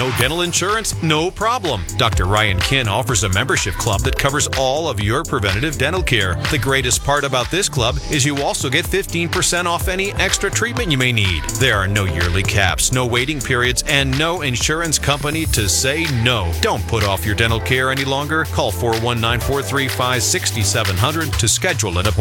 No dental insurance? No problem. Dr. Ryan Kin offers a membership club that covers all of your preventative dental care. The greatest part about this club is you also get 15% off any extra treatment you may need. There are no yearly caps, no waiting periods, and no insurance company to say no. Don't put off your dental care any longer. Call 419-435-6700 to schedule an appointment.